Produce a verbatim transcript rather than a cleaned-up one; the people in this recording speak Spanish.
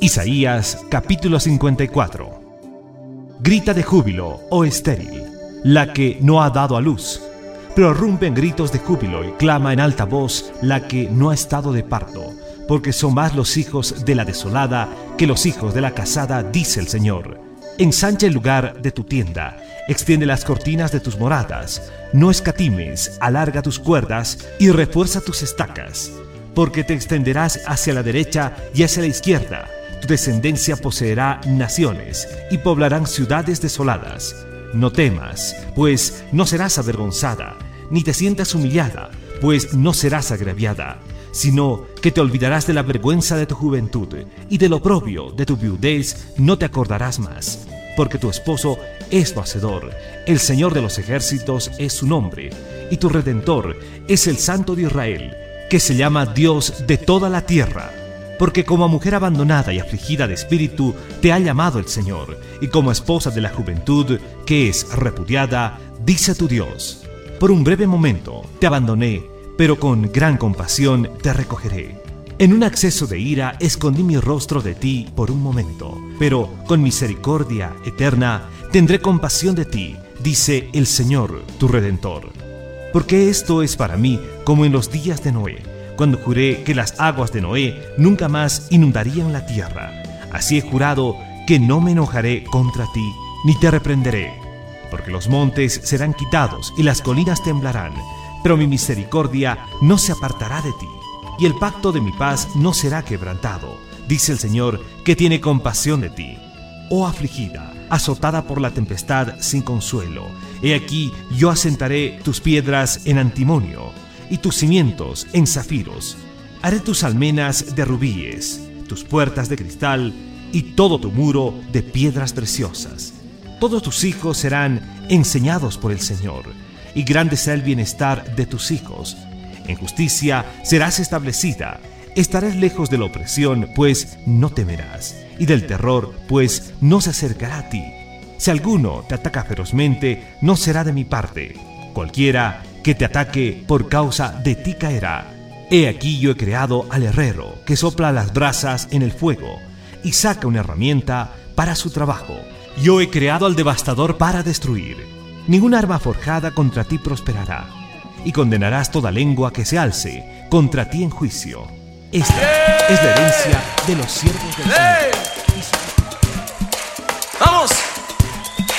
Isaías capítulo cincuenta y cuatro. Grita de júbilo, oh estéril, la que no ha dado a luz. Prorrumpe en gritos de júbilo y clama en alta voz la que no ha estado de parto, porque son más los hijos de la desolada que los hijos de la casada, dice el Señor. Ensancha el lugar de tu tienda, extiende las cortinas de tus moradas, no escatimes, alarga tus cuerdas y refuerza tus estacas, porque te extenderás hacia la derecha y hacia la izquierda. Tu descendencia poseerá naciones y poblarán ciudades desoladas. No temas, pues no serás avergonzada, ni te sientas humillada, pues no serás agraviada, sino que te olvidarás de la vergüenza de tu juventud, y del oprobio de tu viudez no te acordarás más, porque tu esposo es tu hacedor, el Señor de los ejércitos es su nombre, y tu Redentor es el Santo de Israel, que se llama Dios de toda la tierra. Porque como mujer abandonada y afligida de espíritu te ha llamado el Señor, y como esposa de la juventud que es repudiada, dice tu Dios: por un breve momento te abandoné, pero con gran compasión te recogeré. En un acceso de ira escondí mi rostro de ti por un momento, pero con misericordia eterna tendré compasión de ti, dice el Señor tu Redentor. Porque esto es para mí como en los días de Noé, cuando juré que las aguas de Noé nunca más inundarían la tierra. Así he jurado que no me enojaré contra ti, ni te reprenderé. Porque los montes serán quitados y las colinas temblarán, pero mi misericordia no se apartará de ti, y el pacto de mi paz no será quebrantado, dice el Señor, que tiene compasión de ti. Oh afligida, azotada por la tempestad sin consuelo, he aquí yo asentaré tus piedras en antimonio, y tus cimientos en zafiros. Haré tus almenas de rubíes, tus puertas de cristal, y todo tu muro de piedras preciosas. Todos tus hijos serán enseñados por el Señor, y grande será el bienestar de tus hijos. En justicia serás establecida, estarás lejos de la opresión, pues no temerás, y del terror, pues no se acercará a ti. Si alguno te ataca ferozmente, no será de mi parte. Cualquiera que te ataque por causa de ti caerá. He aquí yo he creado al herrero, que sopla las brasas en el fuego, y saca una herramienta para su trabajo. Yo he creado al devastador para destruir. Ninguna arma forjada contra ti prosperará, y condenarás toda lengua que se alce contra ti en juicio. Esta es la herencia de los siervos del Señor.